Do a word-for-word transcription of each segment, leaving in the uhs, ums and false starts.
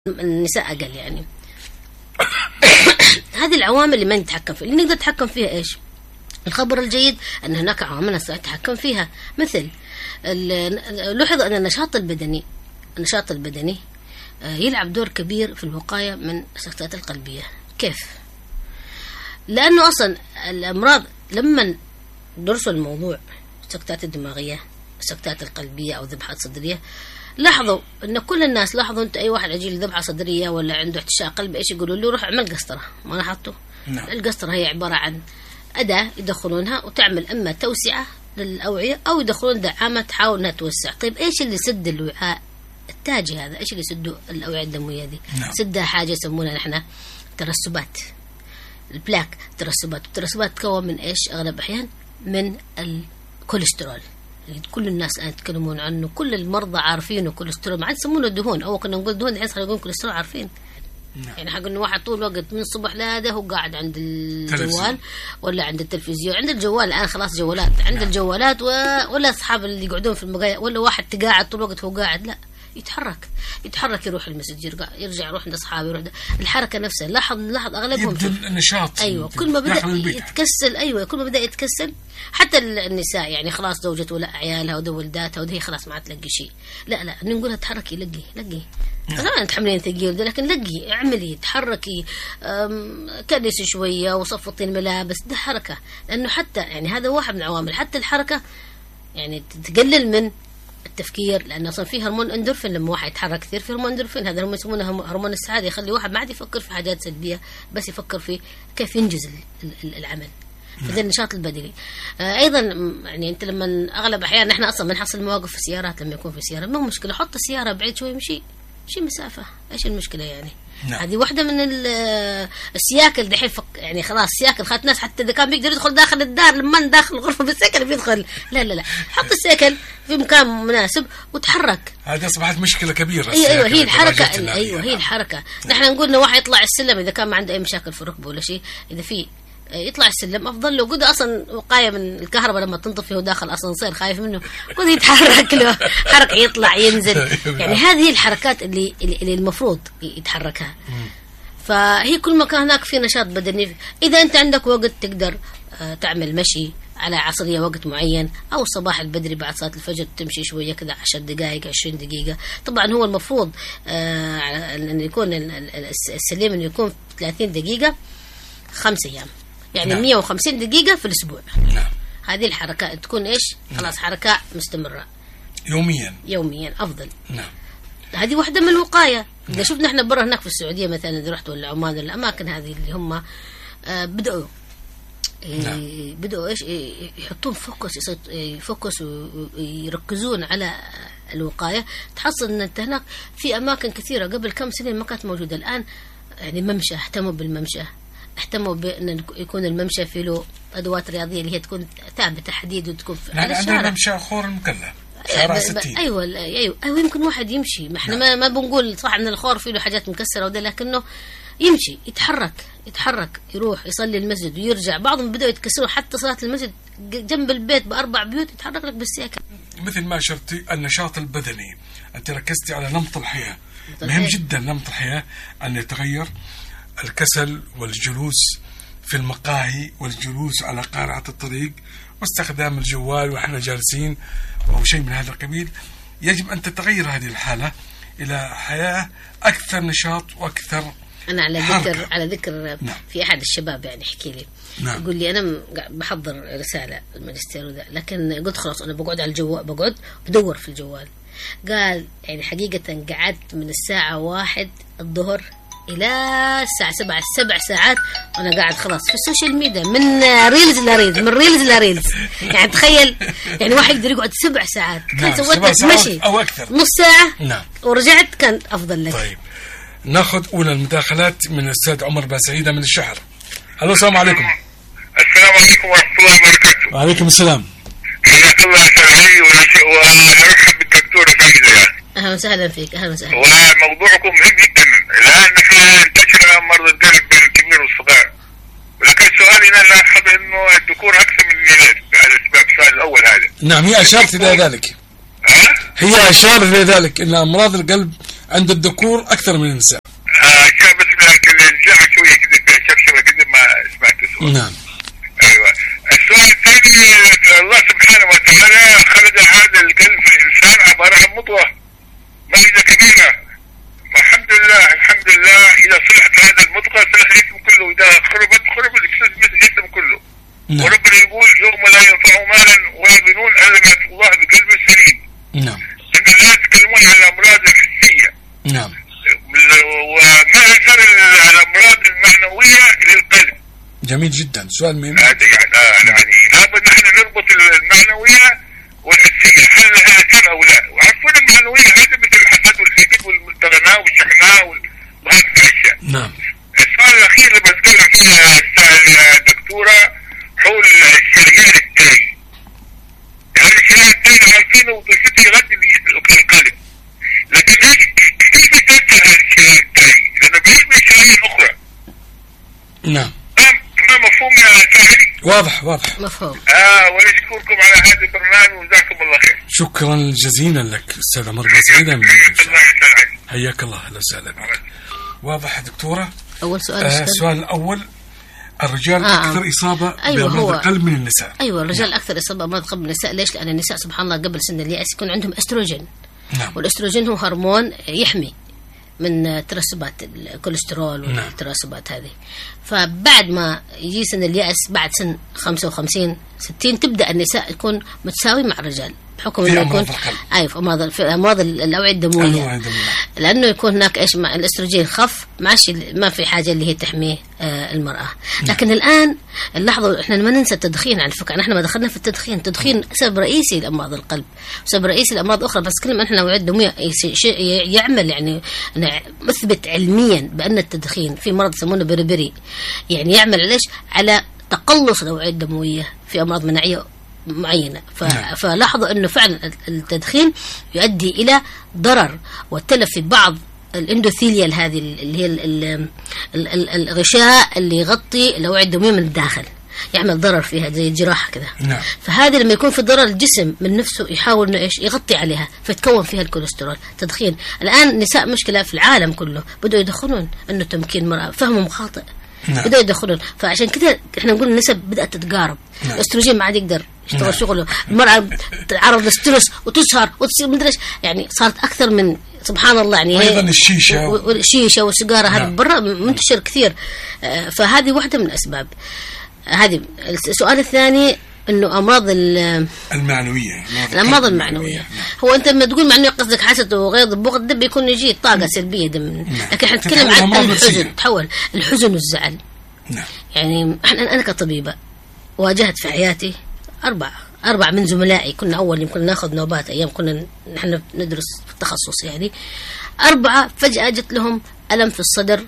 النساء أقل يعني. هذه العوامل اللي ما نتحكم فيها. اللي نقدر نتحكم فيها إيش؟ الخبر الجيد أن هناك عوامل نتحكم فيها، مثل لوحظ أن النشاط البدني النشاط البدني يلعب دور كبير في الوقاية من السكتات القلبية. كيف؟ لأنه أصلا الأمراض لما درسوا الموضوع السكتات الدماغية، السكتات القلبية أو ذبحات صدرية، لاحظوا أن كل الناس، لاحظوا أنت أي واحد يجي له ذبحة صدرية ولا عنده احتشاء قلبي إيش يقولوا له؟ روح اعمل قسطرة. ما لاحظتوا؟ نعم. القسطرة هي عبارة عن أداة يدخلونها وتعمل إما توسعة للأوعية أو يدخلون دعامة تحاول أنها توسع. طيب إيش اللي سد الوعاء التاجي هذا؟ إيش اللي يسدوا الأوعية الدموية دي؟ نعم. سدها حاجة يسمونها نحن ترسبات، البلاك ترسبات. الترسبات تكون من إيش؟ أغلب أحيان من الكوليسترول اللي كل الناس الآن يتكلمون عنه، كل المرضى عارفينه كوليسترول، ما عاد يسمونه دهون. أول كنا نقول دهون، الحين صار يقولون كوليسترول، عارفين. نعم. يعني حق إنه واحد طول الوقت من الصبح لهذا هو قاعد عند الجوال ولا عند التلفزيون، عند الجوال الآن خلاص جوالات، عند نعم. الجوالات و... ولا أصحاب اللي يقعدون في المقاية، ولا واحد تقاعد طول الوقت هو قاعد، لا يتحرك يتحرك يروح المسجد، يرجع يرجع يروح عند أصحابه، يروح ده. الحركة نفسها لاحظ لاحظ أغلبهم يبدأ النشاط. أيوة كل ما بدأ يتكسل، أيوة كل ما بدأ يتكسل. حتى النساء يعني خلاص زوجته ولا عيالها وده ولداتها وده هي خلاص ما تلقي شيء، لا لا نقولها تحركي، لقي لقي طبعا تحملين ثقيل ده، لكن لقي اعملي تحركي، كنسي شوية وصفطي الملابس، ده حركة. لأنه حتى يعني هذا واحد من العوامل، حتى الحركة يعني تقلل من التفكير، لأن أصلا في هرمون اندورفين، لما واحد يتحرك كثير في هرمون اندورفين، هذا هم يسمونه هرمون السعادة، يخلي واحد ما عاد يفكر في حاجات سلبية، بس يفكر في كيف ينجز العمل. فده النشاط البدني. آه ايضا يعني انت لما اغلب احيان نحن اصلا بنحصل مواقف في السيارات، لما يكون في سياره ما هو مشكله، حط السياره بعيد شوي، مشي مشي مسافه، ايش المشكله يعني؟ نعم. هذه واحده من السياكل دحين فك يعني خلاص سياكل خدت ناس حتى اذا كان بيقدر يدخل داخل الدار لما داخل الغرفه بالسيكل بيدخل، لا لا لا حط السيكل في مكان مناسب وتحرك. هذه اصبحت مشكله كبيره. ايوه ايوه هي الحركه، ايوه هي الحركه. نحن نقول انه واحد يطلع السلم اذا كان ما عنده اي مشاكل في الركبه ولا شيء، اذا في يطلع السلم افضل له، قد اصلا وقايه من الكهرباء لما تنطفي وداخل اسانسير خايف منه، قد يتحرك له حركه يطلع ينزل. يعني هذه الحركات اللي اللي المفروض يتحركها. فهي كل ما كان هناك في نشاط بدني، اذا انت عندك وقت تقدر تعمل مشي على عصريه وقت معين، او الصباح البدري بعد صلاه الفجر تمشي شويه كذا عشر دقائق عشرين دقيقه. طبعا هو المفروض ان يكون السليم انه يكون ثلاثين دقيقه خمس ايام، يعني نعم. مية وخمسين دقيقة في الأسبوع. نعم. هذه الحركة تكون إيش؟ خلاص نعم. حركة مستمرة يوميا يوميا أفضل. نعم. هذه واحدة من الوقاية. نعم. إذا شفنا إحنا برا هناك في السعودية مثلا، إذا رحت ولا عمان ولا الأماكن هذه اللي هم آه بدأوا نعم. إيه بدأوا إيش يحطون فوكس فوكس ويركزون على الوقاية. تحصل إن أنت هناك في أماكن كثيرة قبل كم سنين ما كانت موجودة، الآن يعني ممشى، اهتموا بالممشى، اهتموا بأن يكون الممشى فيه له أدوات رياضية اللي هي تكون ثابتة حديد وتكون في على الشارع. عندنا ممشى خور المكلف شارع ستين. أيوة أيوة أيوة يمكن واحد يمشي، ما إحنا ما ما بنقول صح إن الخور فيه له حاجات مكسرة وده، لكنه يمشي يتحرك يتحرك يروح يصلي المسجد ويرجع. بعضهم بدأوا يتكسروا حتى صلاة المسجد جنب البيت بأربع بيوت يتحرك لك بالسيكل. مثل ما أشرتي النشاط البدني، أنت ركزتي على نمط الحياة. مهم جدا نمط الحياة أن يتغير. الكسل والجلوس في المقاهي والجلوس على قارعة الطريق واستخدام الجوال وإحنا جالسين أو شيء من هذا القبيل، يجب أن تتغير هذه الحالة إلى حياة أكثر نشاط وأكثر. أنا على حركة. ذكر على ذكر نعم. في أحد الشباب يعني يحكي لي نعم. يقول لي أنا بحضر رسالة الماجستير وذا، لكن قلت خلاص أنا بقعد على الجوال، بقعد بدور في الجوال. قال يعني حقيقة قعدت من الساعة واحد الظهر إلى الساعة سبعة سبع ساعات وأنا قاعد خلاص في السوشيال ميديا، من ريلز لريلز من ريلز لريلز. يعني تخيل يعني واحد يقدر يقعد سبع ساعات. كان نعم. سويت مشي أو أكثر نص ساعة نعم. ورجعت كان أفضل لك. طيب ناخذ أولى المداخلات من الأستاذ عمر باسعيدة من الشحر. هلو السلام عليكم. السلام عليكم ورحمة الله وبركاته. وعليكم السلام. حياك الله سامعي ونرحب بالدكتور فايزة. أهلا وسهلا فيك. أهلا وسهلا. وموضوعكم مهم جدا. الآن نحن انتشر مرض القلب بين الكبير والصغار، ولكن سؤالي أنا لاحظ إنه الذكور أكثر من الإناث على أسباب السؤال الأول هذا. نعم هي أشارت إلى ذلك. ها؟ هي أشارت إلى ذلك إن أمراض القلب عند الذكور اكثر من النساء. عشان بس لكن الجاع شويه كده فيها شبشبه كده ما سمعت السؤال. نعم. ايوه. السؤال الثاني، الله سبحانه وتعالى خلق هذا القلب في الانسان عباره عن مضغه مائده كبيره. الحمد لله الحمد لله، اذا صلحت هذا المضغه صلح الجسم كله، واذا خربت خرب الجسم كله. نعم. وربنا يقول يوم لا ينفع مالا ولا بنون الا من اتى الله بقلب سليم. نعم. لان الناس يتكلمون عن الامراض الحسيه. نعم. وما اثر الامراض المعنويه للقلب. جميل جدا، سؤال مهم. هذا يعني آه يعني لابد نحن نربط المعنوية والحسية، هل لها اثر او لا؟ وعرفون المعنوية هذا مثل الحدد والحدد والمستغنى والشحناء وهذه الاشياء. نعم. السؤال الاخير اللي بتكلم فيه الدكتورة حول الشريان التالي. هذا الشريان التالي عارفينه وظيفته يغذي القلب، لكن ايش كيف يتأثر هذا الشريان التالي؟ لانه بيعيش من شرايين اخرى. نعم. ما مفهوم يا ساهري؟ واضح واضح. مفهوم. اه ونشكركم على هذا البرنامج وجزاكم الله خير. شكرا جزيلا لك استاذ عمر، سعيدا الله يسعدك. حياك الله. اهلا وسهلا. واضح يا دكتوره؟ اول سؤال. آه السؤال الاول، الرجال آه. اكثر اصابه أيوة بامراض القلب من النساء. ايوه الرجال نعم. اكثر اصابه بامراض القلب من النساء. ليش؟ لان النساء سبحان الله قبل سن اليأس يكون عندهم استروجين. نعم. والاستروجين هو هرمون يحمي من ترسبات الكوليسترول والترسبات هذه. فبعد ما يجي سن اليأس بعد سن خمسة وخمسين ستين تبدأ النساء تكون متساوي مع الرجال بحكم انه يكون اي في امراض في امراض الاوعيه الدمويه، لانه يكون هناك ايش مع الاستروجين خف ماشي، ما في حاجه اللي هي تحميه آه المراه. لكن نعم. الان لاحظوا احنا ما ننسى التدخين على فكره، احنا ما دخلنا في التدخين. التدخين سبب رئيسي لامراض القلب وسبب رئيسي لامراض اخرى، بس كلمه احنا الاوعيه الدمويه يعمل يعني مثبت علميا بان التدخين في مرض يسمونه بربري، يعني يعمل ليش على تقلص الاوعيه الدمويه في امراض مناعيه معينة. ف... نعم. فلاحظوا أنه فعلا التدخين يؤدي إلى ضرر وتلف في بعض الاندوثيليال هذه اللي هي ال... ال... ال... الغشاء اللي يغطي الأوعية الدموية من الداخل، يعمل ضرر فيها زي الجراحة كذا. نعم. فهذا لما يكون في ضرر الجسم من نفسه يحاول انه ايش يغطي عليها فتكون فيها الكوليسترول. تدخين الآن النساء مشكلة في العالم كله بدأوا يدخلون انه تمكين مرأة، فهمهم خاطئ. نعم. بدأوا يدخلون، فعشان كذا احنا نقول النسب بدأت تتقارب. نعم. الاستروجين ما عاد يقدر يشتغل. نعم. شغله، المرأة تتعرض للسترس وتسهر وتصير مدري ايش، يعني صارت أكثر من سبحان الله. يعني أيضا الشيشة والشيشة والسيجارة هذا نعم. برا منتشر كثير. فهذه واحدة من الأسباب. هذه السؤال الثاني انه امراض المعنويه، الامراض المعنويه. نعم. هو انت لما تقول معنويه قصدك حسد وغيظ بغض ده بيكون يجي طاقه سلبيه دم. نعم. لكن احنا نتكلم عن الحزن، تحول الحزن والزعل. نعم. يعني احنا انا كطبيبه واجهت في حياتي اربع اربع من زملائي، كنا اول يمكن ناخذ نوبات ايام كنا نحن ندرس في التخصص، يعني اربعه فجاه جت لهم الم في الصدر،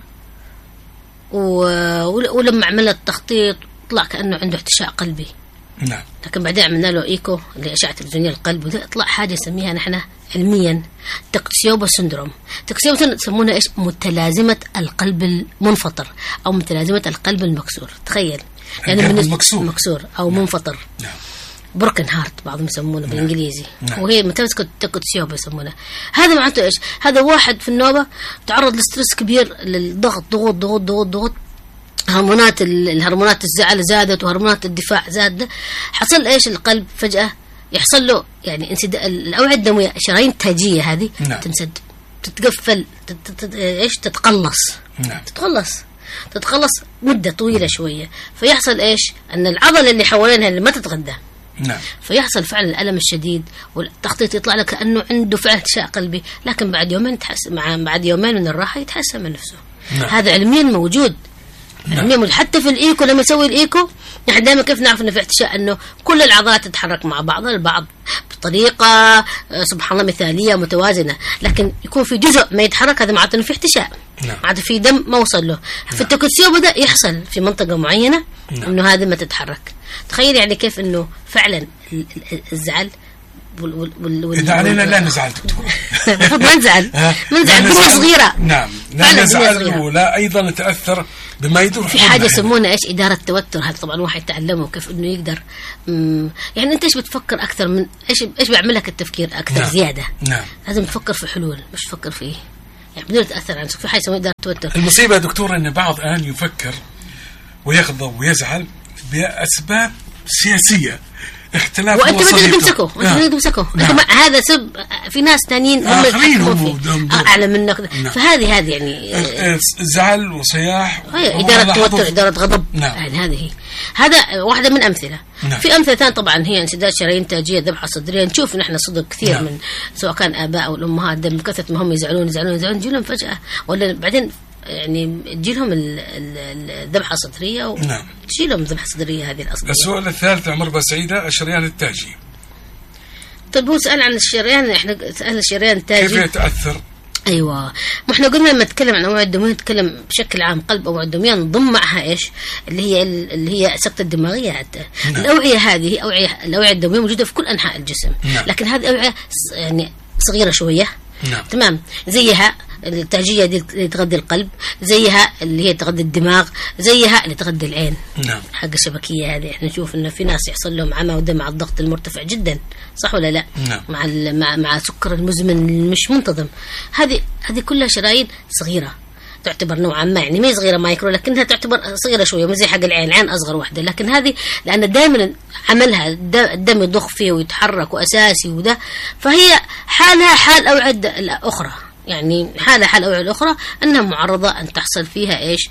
ولما عملنا التخطيط طلع كانه عنده احتشاء قلبي. نعم. لكن بعدين عملنا له ايكو لاشعه تلفزيونيه القلب، وده طلع حاجه نسميها نحن علميا تاكسيوبا سندروم. تاكسيوبا سندروم يسمونها ايش؟ متلازمه القلب المنفطر او متلازمه القلب المكسور. تخيل يعني من مكسور مكسور او نعم. منفطر. نعم. بروكن هارت بعضهم يسمونه نعم. بالانجليزي. نعم. وهي متلازمه تاكسيوبا يسمونها. هذا معناته ايش؟ هذا واحد في النوبه تعرض لستريس كبير، للضغط، ضغوط ضغوط ضغوط ضغوط هرمونات الهرمونات الزعل زادت وهرمونات الدفاع زادت. حصل ايش؟ القلب فجأة يحصل له يعني انسداد الأوعية الدموية، الشرايين التاجية هذه نعم. تنسد، تتقفل، تت... ايش تتقلص. نعم. تتقلص تتقلص مدة طويلة شوية، فيحصل ايش؟ ان العضلة اللي حوالينها اللي ما تتغذى. نعم. فيحصل فعلا الألم الشديد والتخطيط يطلع لك كأنه عنده فعلا احتشاء قلبي، لكن بعد يومين تحسن، مع بعد يومين من الراحة يتحسن من نفسه. نعم. هذا علميا موجود. نعم. حتى في الايكو لما يسوي الايكو نحن دائما كيف نعرف انه في احتشاء؟ انه كل العضلات تتحرك مع بعضها البعض بطريقه سبحان الله مثاليه متوازنه، لكن يكون في جزء ما يتحرك، هذا معناته انه في احتشاء. نعم. معناته في دم ما وصل له. نعم. في التاكسيو بدا يحصل في منطقه معينه. نعم. انه هذا ما تتحرك. تخيل يعني كيف انه فعلا الزعل وال وال وال إذا علينا لا نزعل دكتور. المفروض ما نزعل، ما نزعل بنية صغيرة. نعم، لا نزعل ولا أيضا نتأثر بما يدور. في حاجة يسمونها إيش؟ إدارة التوتر. هذا طبعا واحد يتعلمه كيف إنه يقدر. يعني أنت إيش بتفكر أكثر من إيش إيش بيعمل لك التفكير أكثر؟ نعم. زيادة. نعم. لازم تفكر في حلول مش تفكر فيه. يعني بدون تاثر عن في حاجه اسمها اداره التوتر. المصيبه يا دكتور ان بعض الان يفكر ويغضب ويزعل باسباب سياسيه، اختلاف وانت ما تقدر تمسكه، انت ما تقدر تمسكه، نعم. هذا سب في ناس ثانيين هم آخرين هم اعلى منك. نعم. فهذه هذه يعني زعل وصياح، هي اداره توتر، اداره غضب. نعم. يعني هذه هي هذا واحده من امثله. نعم. في امثله ثانيه طبعا هي انسداد شرايين تاجيه، ذبحه صدريه. نشوف نحن صدق كثير. نعم. من سواء كان اباء او الامهات دم كثره ما هم يزعلون يزعلون يزعلون يجيلهم فجاه، ولا بعدين يعني تجيلهم الذبحه الصدريه و... نعم. تجيلهم الذبحه الصدريه هذه الاصليه. السؤال الثالث يا مربى سعيده، الشريان التاجي. طيب هو سأل عن الشريان، احنا سأل الشريان التاجي كيف يتاثر؟ ايوه، ما احنا قلنا لما نتكلم عن اوعيه الدمويه نتكلم بشكل عام قلب اوعيه الدمويه، نضم معها ايش؟ اللي هي اللي هي السكته الدماغيه حتى. نعم. الاوعيه هذه اوعيه الاوعيه الدمويه موجوده في كل انحاء الجسم. نعم. لكن هذه اوعيه يعني صغيره شويه. نعم. تمام. زيها التاجيه دي اللي تغذي القلب، زيها اللي هي تغذي الدماغ، زيها اللي تغذي العين. نعم. حق الشبكيه هذه احنا نشوف انه في ناس يحصل لهم عمى ودم مع الضغط المرتفع جدا، صح ولا لا؟ نعم. مع مع مع سكر المزمن مش منتظم. هذه هذه كلها شرايين صغيره تعتبر نوعا ما، يعني ما هي صغيره مايكرو لكنها تعتبر صغيره شويه، مو زي حق العين، العين اصغر واحده. لكن هذه لان دائما عملها الدم يضخ فيه ويتحرك واساسي وده، فهي حالها حال اوعيه الاخرى، يعني حالة حال الأوعية الأخرى أنها معرضة أن تحصل فيها إيش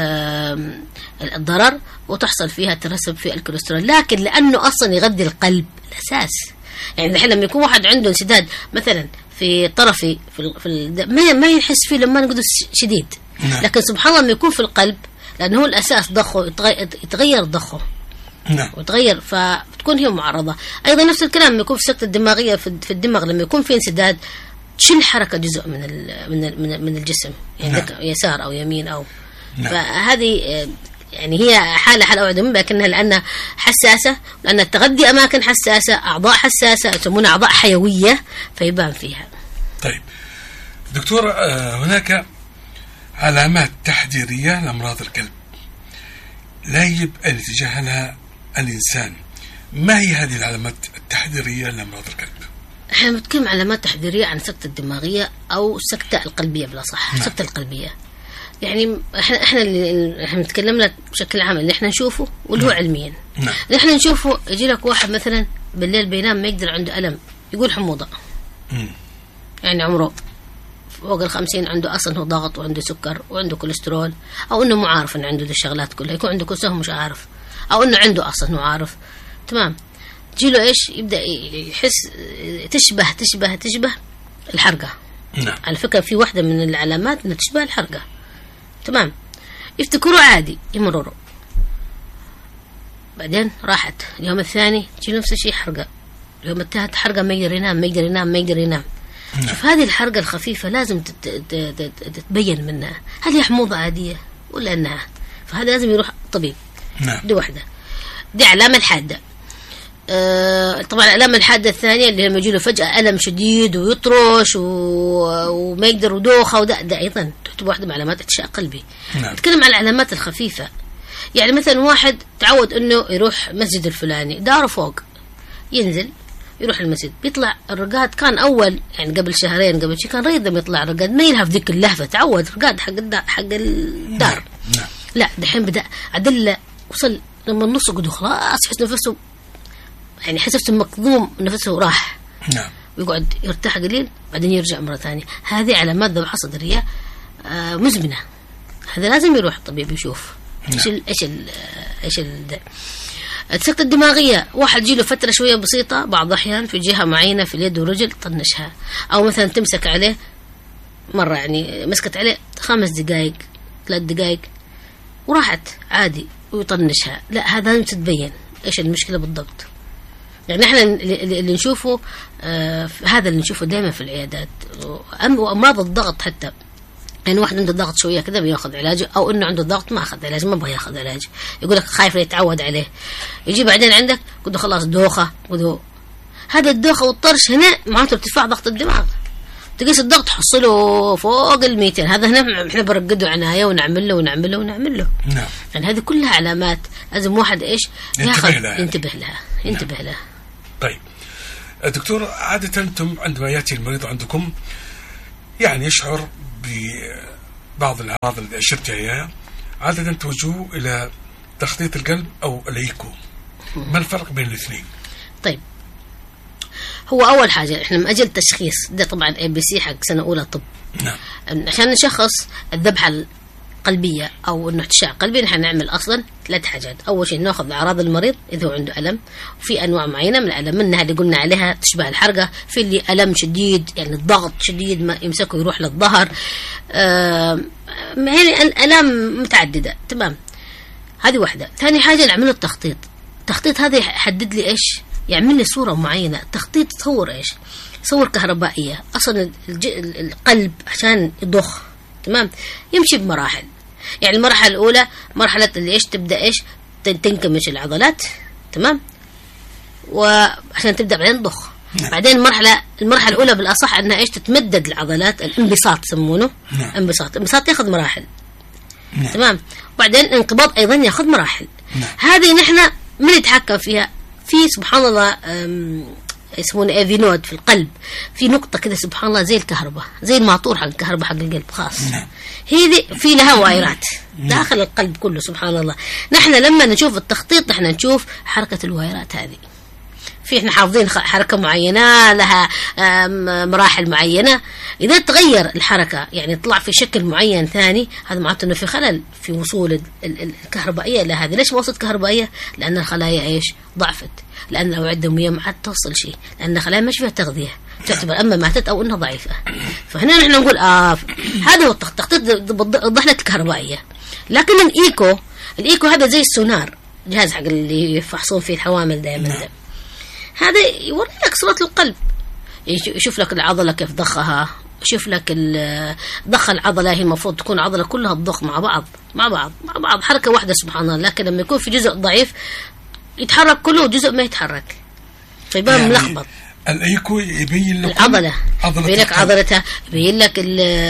الضرر وتحصل فيها ترسب في الكوليسترول. لكن لأنه أصلا يغذي القلب الأساس، يعني الحين لما يكون واحد عنده انسداد مثلا في طرفي في, في ما ما يحس فيه لما نقول شديد. نعم. لكن سبحان الله لما يكون في القلب لأنه هو الأساس ضخه يتغير ضخه. نعم. وتغير فبتكون هي معرضة. أيضا نفس الكلام لما يكون في السكتة الدماغية في الدماغ لما يكون في انسداد تشيل حركة جزء من من من الجسم، يعني نعم. يسار أو يمين أو. نعم. فهذه يعني هي حالة حالة أوعية دموية لكنها لأنها حساسة، لأنها تغذي أماكن حساسة، أعضاء حساسة يسمونها أعضاء حيوية فيبان فيها. طيب دكتور، هناك علامات تحذيرية لأمراض القلب لا يجب أن يتجاهلها الإنسان. ما هي هذه العلامات التحذيرية لأمراض القلب؟ احنا بنتكلم علامات تحذيرية عن السكتة الدماغية أو السكتة القلبية بلا صح. نعم. السكتة القلبية يعني احنا احنا اللي احنا بنتكلم لك بشكل عام اللي احنا نشوفه واللي هو علميا. نعم. اللي احنا نشوفه يجي لك واحد مثلا بالليل بينام ما يقدر، عنده ألم، يقول حموضة. مم. يعني عمره فوق الخمسين، عنده أصلا هو ضغط وعنده سكر وعنده كوليسترول، أو إنه مو عارف إنه عنده الشغلات كلها، يكون عنده كوليسترول مش عارف، أو إنه عنده أصلا هو عارف. تمام. تجيله إيش؟ يبدأ يحس تشبه تشبه تشبه الحرقة. نعم. على فكرة في واحدة من العلامات إنها تشبه الحرقة. تمام. يفتكروا عادي يمرروا، بعدين راحت اليوم الثاني تجي نفس الشيء حرقة، اليوم الثالث حرقة ما يقدر ينام ما يقدر ينام ما يقدر ينام. نعم. شوف هذه الحرقة الخفيفة لازم تتبين منها هل هي حموضة عادية ولا أنها، فهذا لازم يروح طبيب. نعم. دي واحدة، دي علامة الحادة. آه طبعا الألم الحادة الثانية اللي لما يجيله فجأة ألم شديد ويطرش و... وما يقدر ودوخة، وده ده أيضا تعتبر واحدة من علامات اغتشاء قلبي. نعم. نتكلم عن العلامات الخفيفة، يعني مثلا واحد تعود إنه يروح مسجد الفلاني، داره فوق، ينزل يروح المسجد، بيطلع الرقاد، كان أول يعني قبل شهرين قبل شيء كان ريض لما يطلع الرقاد ما يلهف ذيك اللهفة، تعود رقاد حق الدار حق الدار. نعم. لا دحين بدأ عدل وصل لما النص قدو خلاص يحس نفسه يعني حسبت مكظوم نفسه راح. نعم. ويقعد يرتاح قليل بعدين يرجع مرة ثانية. هذه علامات ذبحة صدرية آه مزمنة، هذا لازم يروح الطبيب يشوف. نعم. ايش ال ايش ال ايش ال السكتة الدماغية، واحد يجيله فترة شوية بسيطة بعض الأحيان في جهة معينة في اليد والرجل طنشها، أو مثلا تمسك عليه مرة يعني مسكت عليه خمس دقائق ثلاث دقائق وراحت عادي ويطنشها، لا هذا لازم تتبين ايش المشكلة بالضبط. يعني احنا اللي نشوفه آه هذا اللي نشوفه دائما في العيادات. وامراض الضغط حتى، يعني واحد عنده ضغط شويه كذا بياخذ علاجه، او انه عنده ضغط ما اخذ علاج ما بغى ياخذ علاج، يقول لك خايف يتعود عليه، يجي بعدين عندك قد خلاص دوخه ودو هذا الدوخه والطرش هنا معناته ارتفاع ضغط الدماغ، تقيس الضغط تحصله فوق ال مئتين، هذا هنا احنا برقده عنايه ونعمل له ونعمل له ونعمل له. نعم. يعني هذه كلها علامات لازم واحد ايش ينتبه لها ينتبه لها ينتبه نعم. لها. طيب دكتور، عادة أنتم عندما يأتي المريض عندكم يعني يشعر ببعض الأعراض اللي أشرت إليها عادة توجهوا إلى تخطيط القلب أو الإيكو. ما الفرق بين الاثنين؟ طيب، هو أول حاجة إحنا من أجل التشخيص ده طبعا اي بي سي حق سنة أولى طب. نعم. عشان نشخص الذبحة القلبية أو إنه احتشاء قلبي نحن نعمل أصلا ثلاث حاجات. أول شيء نأخذ أعراض المريض إذا هو عنده ألم، وفي أنواع معينة من الألم، منها اللي قلنا عليها تشبه الحرقة، في اللي ألم شديد يعني الضغط شديد ما يمسكه يروح للظهر، آه يعني الألم متعددة. تمام، هذه واحدة. ثاني حاجة نعمل التخطيط. التخطيط هذا يحدد لي إيش، يعمل لي صورة معينة. التخطيط تصور إيش، صور كهربائية. أصلا القلب عشان يضخ تمام يمشي بمراحل. يعني المرحلة الأولى مرحلة اللي إيش تبدأ إيش تنكمش العضلات تمام، وعشان تبدأ بعدين تضخ. بعدين المرحلة المرحلة الأولى بالأصح أنها إيش تتمدد العضلات، الانبساط يسمونه. انبساط انبساط ياخذ مراحل. تمام. وبعدين انقباض أيضا ياخذ مراحل. هذه نحن من يتحكم فيها؟ في سبحان الله يسمونه اي في نود في القلب، في نقطة كده سبحان الله زي الكهرباء، زي الماطور حق الكهرباء حق القلب خاص. هي في لها وايرات داخل القلب كله سبحان الله. نحن لما نشوف التخطيط نحن نشوف حركة الوايرات هذه. في احنا حافظين حركة معينة لها مراحل معينة، إذا تغير الحركة يعني طلع في شكل معين ثاني، هذا معناته إنه في خلل في وصول الكهربائية لهذه. ليش ما وصلت كهربائية؟ لأن الخلايا إيش ضعفت، لأن الأوعية الدموية ما عاد توصل شيء، لأن الخلايا مش فيها تغذية، تعتبر أما ماتت أو إنها ضعيفة. فهنا نحن نقول آه هذا هو التخطيط يوضح لك الكهربائية. لكن الإيكو الإيكو هذا زي السونار، جهاز حق اللي يفحصون فيه الحوامل دائما ده. هذا يوري لك صورة القلب، يشوف لك العضلة كيف ضخها، يشوف لك ضخ العضلة. هي المفروض تكون عضلة كلها تضخ مع بعض مع بعض مع بعض حركة واحدة سبحان الله، لكن لما يكون في جزء ضعيف يتحرك كله وجزء ما يتحرك فيبان يعني ملخبط. الإيكو يبين لك العضلة، يبين لك عضلتها، يبين لك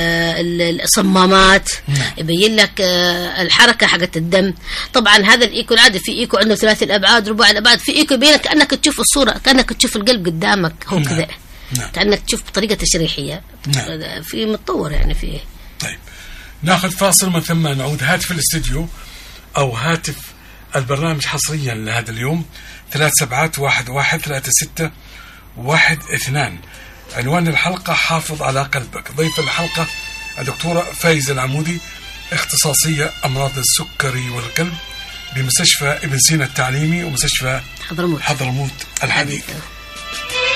الصمامات، يبين لك الحركة حقت الدم. طبعا هذا الإيكو العادي، في إيكو عنده ثلاثي الأبعاد رباعي الأبعاد، في إيكو يبين لك كأنك تشوف الصورة، كأنك تشوف القلب قدامك هو كذا، كأنك تشوف بطريقة تشريحية. نعم. في متطور يعني فيه. طيب ناخذ فاصل من ثم نعود. هاتف الاستديو أو هاتف البرنامج حصريا لهذا اليوم ثلاث سبعات واحد واحد ثلاثة ستة واحد اثنان. عنوان الحلقة حافظ على قلبك. ضيف الحلقة الدكتورة فايزة العمودي، اختصاصية أمراض السكري والقلب بمستشفى ابن سينا التعليمي ومستشفى حضرموت حضرموت الحديث.